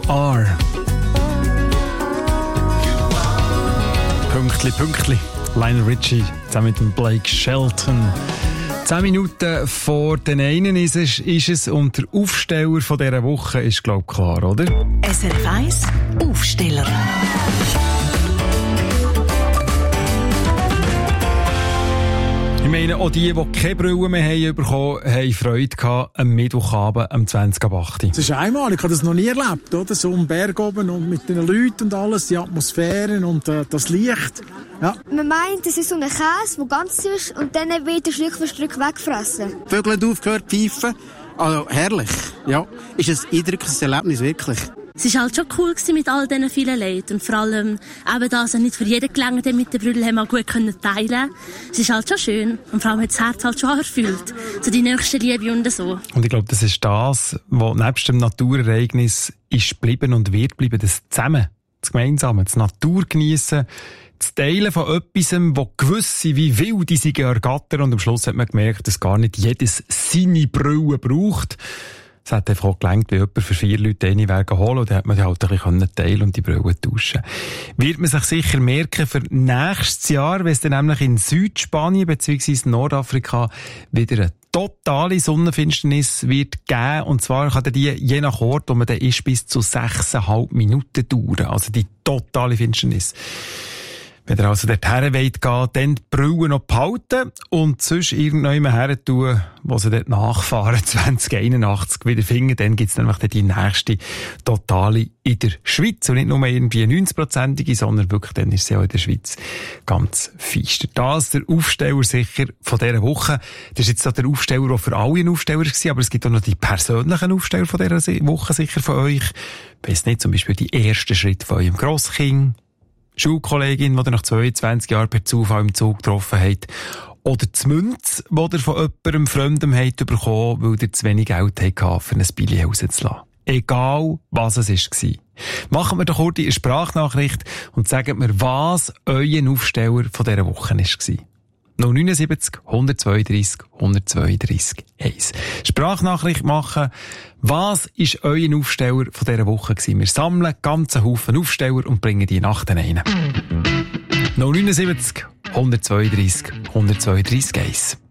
are. Pünktli. Lionel Richie zusammen mit dem Blake Shelton. 10 Minuten vor den einen ist es und der Aufsteller von dieser Woche ist, glaube ich, klar, oder? SRF 1 Aufsteller. Ich meine, auch die keine Brille mehr bekommen haben, haben Freude gehabt am Mittwochabend am 20.08. Es ist einmalig, ich habe das noch nie erlebt, oder? So am Berg oben und mit den Leuten und alles, die Atmosphäre und das Licht. Ja. Man meint, es ist so ein Käse, der ganz ist und dann wird er Stück für Stück wegfressen. Die Vögel haben aufgehört zu pfeifen. Also herrlich. Ja, ist ein eindrückliches Erlebnis, wirklich. Es war halt schon cool mit all diesen vielen Leuten. Und vor allem eben, dass er nicht für jeden gelangt hat mit den Brüdern, haben wir auch gut teilen. Es ist halt schon schön. Und vor allem hat das Herz halt schon erfüllt. So die nächste Liebe und so. Und ich glaube, das ist das, was nebst dem Naturereignis ist geblieben und wird bleiben. Das Zusammen, das Gemeinsame, das Natur geniessen, das Teilen von etwas, wo gewisse wie wilde sich ergattern. Und am Schluss hat man gemerkt, dass gar nicht jedes seine Brille braucht. Es hat einfach auch gelangt, wie jemand für 4 Leute eine Wege holen und dann hat man die halt ein bisschen teilen und die Brille tauschen. Wird man sich sicher merken für nächstes Jahr, wenn es dann nämlich in Südspanien bzw. Nordafrika wieder eine totale Sonnenfinsternis wird geben. Und zwar kann die je nach Ort, wo man dann ist, bis zu 6,5 Minuten dauern. Also die totale Finsternis. Wenn ihr also dorthin wollt gehen, dann die Brille noch behalten und sonst irgendjemand her tun, wo sie dort nachfahren, 2081 wieder finden, dann gibt's nämlich die nächste totale in der Schweiz. Und nicht nur irgendwie 90%ige, sondern wirklich, dann ist sie auch in der Schweiz ganz feister. Das der Aufsteller sicher von dieser Woche. Das ist jetzt so der Aufsteller, der für alle ein Aufsteller war, aber es gibt auch noch die persönlichen Aufsteller von dieser Woche sicher von euch. Ich weiss nicht, zum Beispiel die ersten Schritte von eurem Grosskind, Schulkollegin, die ihr nach 22 Jahren per Zufall im Zug getroffen habt. Oder die Münze, die ihr von jemandem Fremdem habt bekommen, weil ihr zu wenig Geld hattet, für ein Billett rauszulassen. Egal, was es war. Macht mir doch kurz eine Sprachnachricht und sagt mir, was euer Aufsteller von dieser Woche war. 079 132 132 1. Sprachnachricht machen. Was ist euer Aufsteller von dieser Woche gewesen? Wir sammeln ganzen Haufen Aufsteller und bringen die Nacht rein. 079 132 132 1.